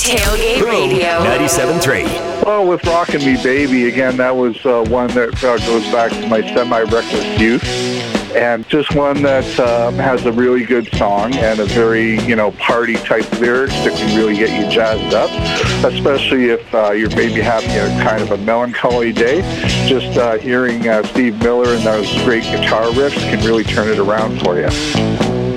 Tailgate Radio. 97.3. Well, with Rockin' Me Baby, again, that was one that goes back to my semi-reckless youth. And just one that has a really good song and a very, party-type lyrics that can really get you jazzed up, especially if you're maybe having a kind of a melancholy day. Just hearing Steve Miller and those great guitar riffs can really turn it around for you.